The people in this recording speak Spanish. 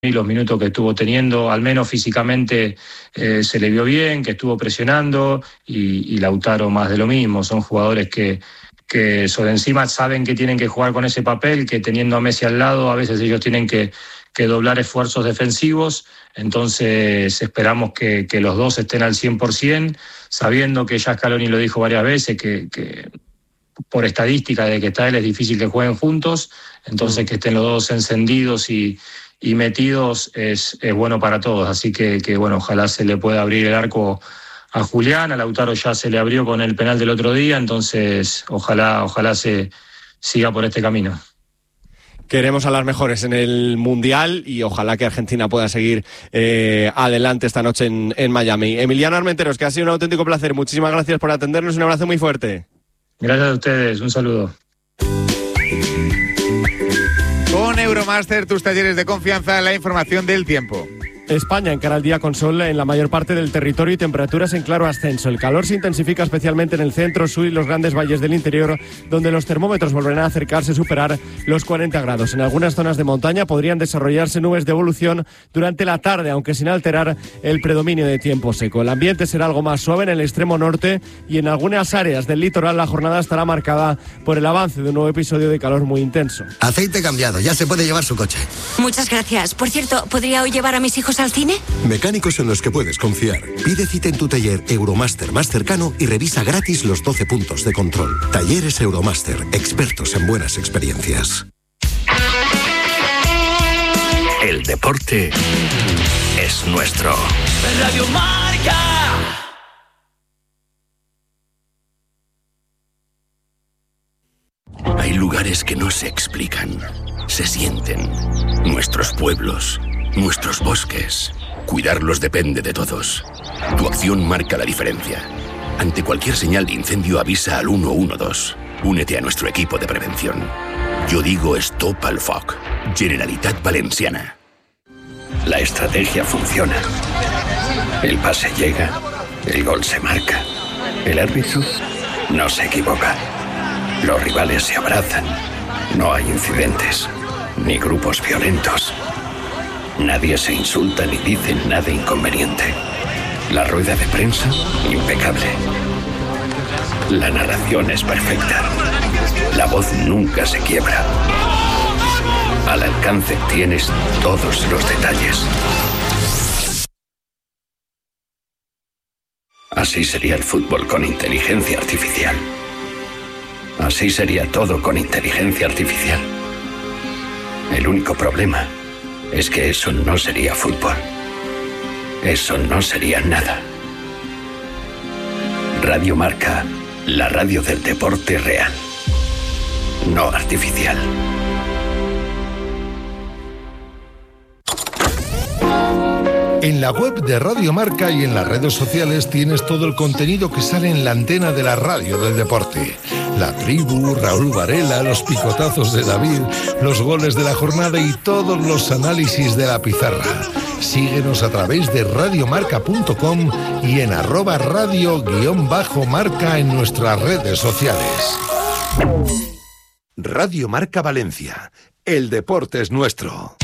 y los minutos que estuvo teniendo, al menos físicamente se le vio bien, que estuvo presionando, y Lautaro más de lo mismo. Son jugadores que sobre encima saben que tienen que jugar con ese papel, que teniendo a Messi al lado a veces ellos tienen que doblar esfuerzos defensivos. Entonces esperamos que los dos estén al 100%, sabiendo que ya Scaloni lo dijo varias veces, que por estadística de que está él es difícil que jueguen juntos. Entonces que estén los dos encendidos y metidos es bueno para todos. Así que bueno, ojalá se le pueda abrir el arco a Julián. A Lautaro ya se le abrió con el penal del otro día, entonces ojalá se siga por este camino. Queremos a las mejores en el Mundial y ojalá que Argentina pueda seguir adelante esta noche en Miami. Emiliano Armenteros, que ha sido un auténtico placer. Muchísimas gracias por atendernos y un abrazo muy fuerte. Gracias a ustedes, un saludo. Con Euromaster, tus talleres de confianza, la información del tiempo. España encara el día con sol en la mayor parte del territorio y temperaturas en claro ascenso. El calor se intensifica especialmente en el centro, sur y los grandes valles del interior, donde los termómetros volverán a acercarse a superar los 40 grados. En algunas zonas de montaña podrían desarrollarse nubes de evolución durante la tarde, aunque sin alterar el predominio de tiempo seco. El ambiente será algo más suave en el extremo norte y en algunas áreas del litoral la jornada estará marcada por el avance de un nuevo episodio de calor muy intenso. Aceite cambiado, ya se puede llevar su coche. Muchas gracias. Por cierto, ¿podría hoy llevar a mis hijos al cine? Mecánicos en los que puedes confiar. Pide cita en tu taller Euromaster más cercano y revisa gratis los 12 puntos de control. Talleres Euromaster, expertos en buenas experiencias. El deporte es nuestro. Radio Marca. Hay lugares que no se explican, se sienten. Nuestros pueblos, nuestros bosques. Cuidarlos depende de todos. Tu acción marca la diferencia. Ante cualquier señal de incendio avisa al 112. Únete a nuestro equipo de prevención. Yo digo Stop al Foc. Generalitat Valenciana. La estrategia funciona. El pase llega, el gol se marca. El árbitro no se equivoca. Los rivales se abrazan. No hay incidentes, ni grupos violentos. Nadie se insulta ni dice nada inconveniente. La rueda de prensa, impecable. La narración es perfecta. La voz nunca se quiebra. Al alcance tienes todos los detalles. Así sería el fútbol con inteligencia artificial. Así sería todo con inteligencia artificial. El único problema es que eso no sería fútbol. Eso no sería nada. Radio Marca, la radio del deporte real, no artificial. En la web de Radio Marca y en las redes sociales tienes todo el contenido que sale en la antena de la radio del deporte. La tribu, Raúl Varela, los picotazos de David, los goles de la jornada y todos los análisis de la pizarra. Síguenos a través de radiomarca.com y en @radio_marca en nuestras redes sociales. Radio Marca Valencia. El deporte es nuestro.